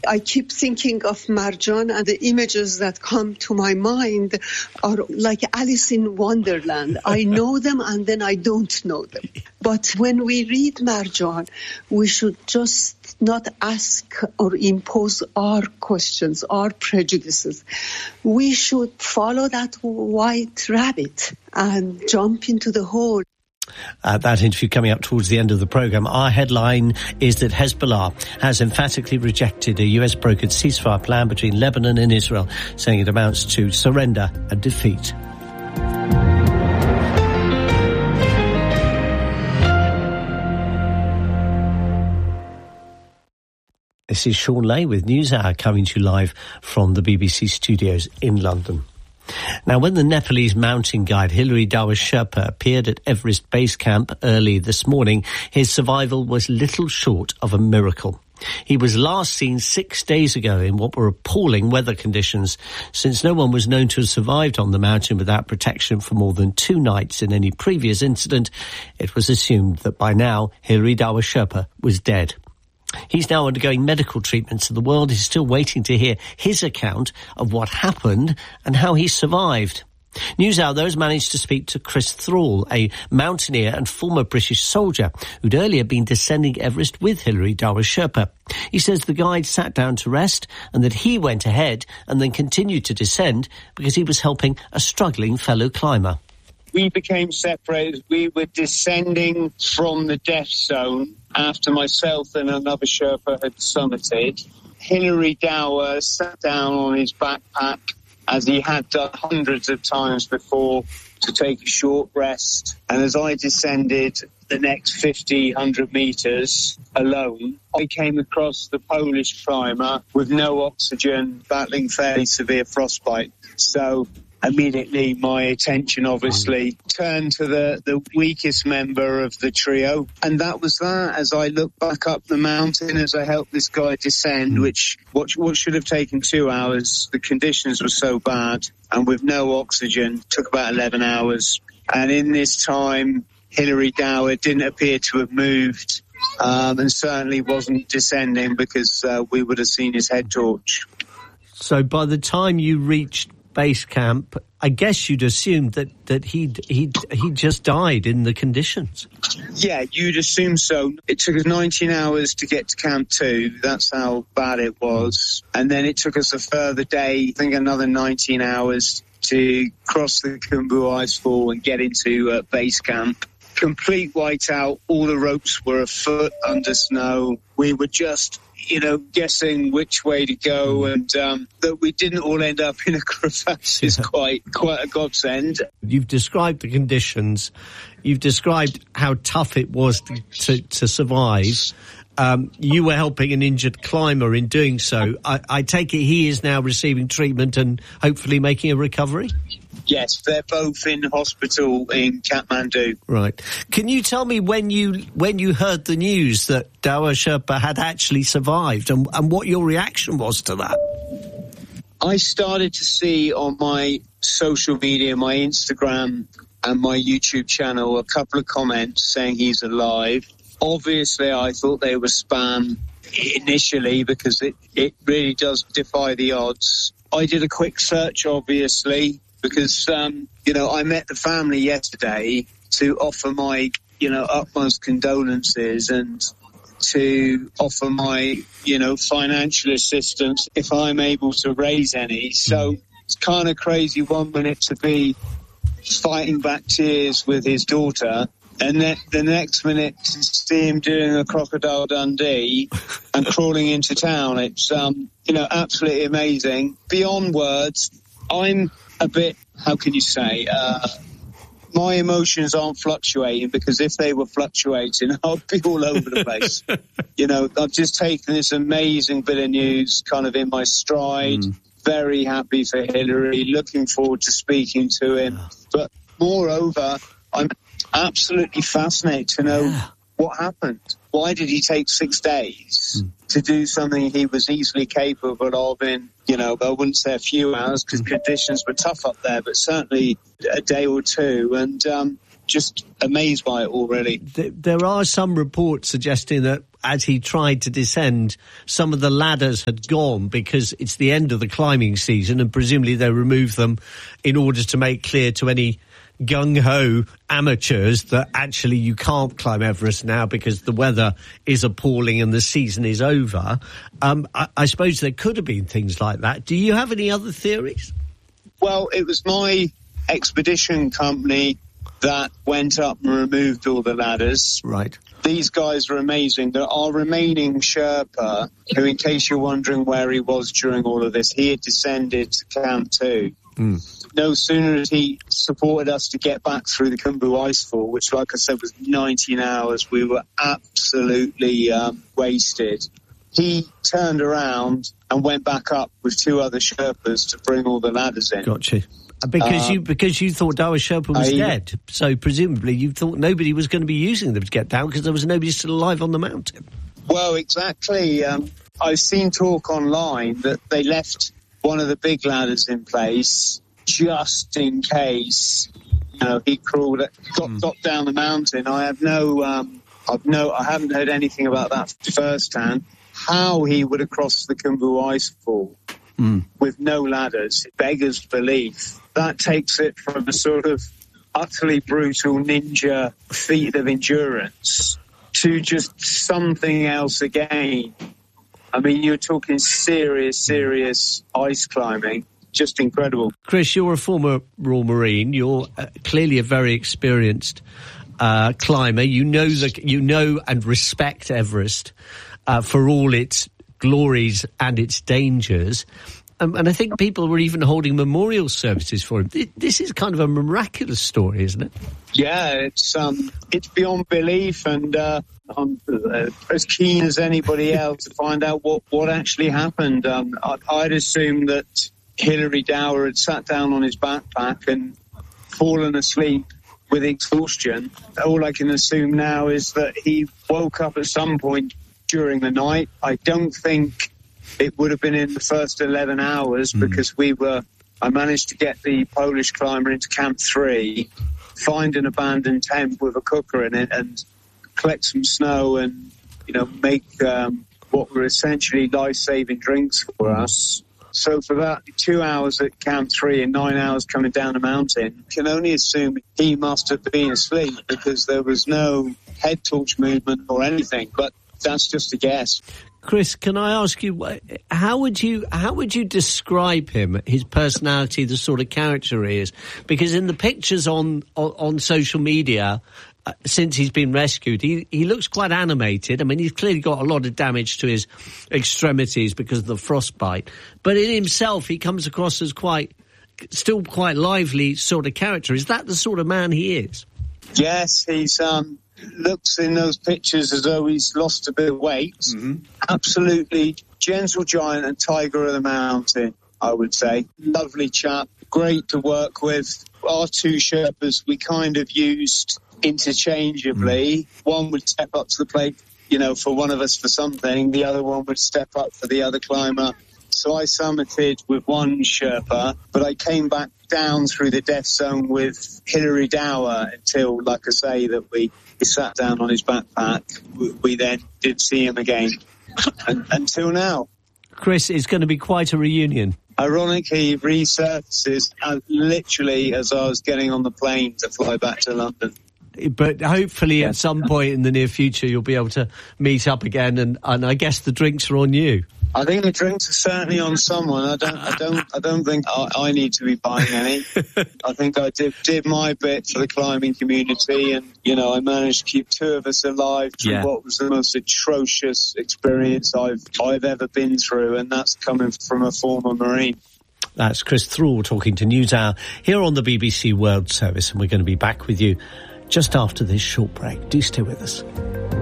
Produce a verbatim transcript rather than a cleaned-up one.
I keep thinking of Marjan, and the images that come to my mind are like Alice in Wonderland. I know them and then I don't know them. But when we read Marjan, we should just not ask or impose our questions, our prejudices. We should follow that white rabbit and jump into the hole. Uh, that interview coming up towards the end of the programme. Our headline is that Hezbollah has emphatically rejected a U S brokered ceasefire plan between Lebanon and Israel, saying it amounts to surrender and defeat. This is Sean Lay with NewsHour coming to you live from the B B C studios in London. Now, when the Nepalese mountain guide Hilary Dawa Sherpa appeared at Everest Base Camp early this morning, his survival was little short of a miracle. He was last seen six days ago in what were appalling weather conditions. Since no one was known to have survived on the mountain without protection for more than two nights in any previous incident, it was assumed that by now Hilary Dawa Sherpa was dead. He's now undergoing medical treatment, so the world is still waiting to hear his account of what happened and how he survived. NewsHour, though, has managed to speak to Chris Thrall, a mountaineer and former British soldier who'd earlier been descending Everest with Hilary Dawa Sherpa. He says the guide sat down to rest and that he went ahead and then continued to descend because he was helping a struggling fellow climber. We became separated. We were descending from the death zone after myself and another Sherpa had summited. Hilary Dawa sat down on his backpack, as he had done hundreds of times before, to take a short rest. And as I descended the next fifty, one hundred metres alone, I came across the Polish climber with no oxygen, battling fairly severe frostbite. So immediately my attention obviously turned to the, the weakest member of the trio. And that was that. As I looked back up the mountain, as I helped this guy descend, which what, what should have taken two hours, the conditions were so bad, and with no oxygen, took about eleven hours. And in this time, Hilary Dawa didn't appear to have moved, um, and certainly wasn't descending, because uh, we would have seen his head torch. So by the time you reached base camp, I guess you'd assumed that, that he'd, he'd, he just died in the conditions. Yeah, you'd assume so. It took us nineteen hours to get to Camp two. That's how bad it was. And then it took us a further day, I think another nineteen hours, to cross the Khumbu Icefall and get into uh, base camp. Complete whiteout. All the ropes were a foot under snow. We were just, you know, guessing which way to go, and um, that we didn't all end up in a crevasse is quite quite a godsend. You've described the conditions. You've described how tough it was to, to, to survive. Um, you were helping an injured climber in doing so. I, I take it he is now receiving treatment and hopefully making a recovery? Yes, they're both in hospital in Kathmandu. Right. Can you tell me when you when you heard the news that Dawa Sherpa had actually survived, and, and what your reaction was to that? I started to see on my social media, my Instagram and my YouTube channel, a couple of comments saying he's alive. Obviously, I thought they were spam initially, because it, it really does defy the odds. I did a quick search, obviously, because, um, you know, I met the family yesterday to offer my, you know, utmost condolences and to offer my, you know, financial assistance if I'm able to raise any. So it's kind of crazy one minute to be fighting back tears with his daughter, and then the next minute to see him doing a Crocodile Dundee and crawling into town. It's, um, you know, absolutely amazing. Beyond words, I'm a bit, how can you say, uh, my emotions aren't fluctuating, because if they were fluctuating, I'd be all over the place. You know, I've just taken this amazing bit of news kind of in my stride. Mm. Very happy for Hilary, looking forward to speaking to him. But moreover, I'm absolutely fascinated to know yeah. what happened. Why did he take six days mm. to do something he was easily capable of in, you know, I wouldn't say a few hours, because mm. conditions were tough up there, but certainly a day or two, and um, just amazed by it all, really. There are some reports suggesting that as he tried to descend, some of the ladders had gone because it's the end of the climbing season, and presumably they removed them in order to make clear to any gung-ho amateurs that actually you can't climb Everest now because the weather is appalling and the season is over. Um, I, I suppose there could have been things like that. Do you have any other theories? Well, it was my expedition company that went up and removed all the ladders. Right. These guys are amazing. There are remaining Sherpa, who, in case you're wondering where he was during all of this, he had descended to Camp two. Mm. No sooner as he supported us to get back through the Khumbu Icefall, which, like I said, was nineteen hours, we were absolutely um, wasted. He turned around and went back up with two other Sherpas to bring all the ladders in. Gotcha. Because um, you because you thought Dawa Sherpa was I, dead, so presumably you thought nobody was going to be using them to get down because there was nobody still alive on the mountain. Well, exactly. Um, I've seen talk online that they left one of the big ladders in place just in case, you know, he crawled, got, mm. got down the mountain. I have no, um, I've no, I haven't heard anything about that firsthand. How he would have crossed the Khumbu Icefall mm. with no ladders beggars belief. That takes it from a sort of utterly brutal ninja feat of endurance to just something else again. I mean, you're talking serious, serious ice climbing. Just incredible. Chris, you're a former Royal Marine. You're uh, clearly a very experienced uh, climber. You know the, you know and respect Everest uh, for all its glories and its dangers. Um, and I think people were even holding memorial services for him. This is kind of a miraculous story, isn't it? Yeah, it's um, it's beyond belief, and uh, I'm uh, as keen as anybody else to find out what, what actually happened. Um, I'd, I'd assume that Hilary Dower had sat down on his backpack and fallen asleep with exhaustion. All I can assume now is that he woke up at some point during the night. I don't think it would have been in the first eleven hours mm. because we were, I managed to get the Polish climber into Camp three, find an abandoned tent with a cooker in it and collect some snow and, you know, make um, what were essentially life-saving drinks for mm. us. So for that two hours at Camp three and nine hours coming down the mountain, can only assume he must have been asleep because there was no head torch movement or anything, but that's just a guess. Chris, can I ask you, how would you how would you describe him, his personality, the sort of character he is? Because in the pictures on on, on social media, uh, since he's been rescued, he, he looks quite animated. I mean, he's clearly got a lot of damage to his extremities because of the frostbite. But in himself, he comes across as quite, still quite lively sort of character. Is that the sort of man he is? Yes, he's... um. looks in those pictures as though he's lost a bit of weight. Mm-hmm. Absolutely gentle giant and tiger of the mountain, I would say. Lovely chap, great to work with. Our two Sherpas we kind of used interchangeably. Mm-hmm. One would step up to the plate, you know, for one of us for something. The other one would step up for the other climber. So I summited with one Sherpa, but I came back down through the death zone with Hilary Dower until, like I say, that we he sat down on his backpack. We, we then did see him again and, until now. Chris, it's going to be quite a reunion. Ironically, he resurfaces uh, literally as I was getting on the plane to fly back to London. But hopefully at some point in the near future you'll be able to meet up again, and, and I guess the drinks are on you. I think the drinks are certainly on someone. I don't, I don't, I don't think I, I need to be buying any. I think I did did my bit for the climbing community, and you know, I managed to keep two of us alive through yeah. what was the most atrocious experience I've I've ever been through, and that's coming from a former Marine. That's Chris Thrall talking to NewsHour here on the B B C World Service, and we're going to be back with you just after this short break. Do stay with us.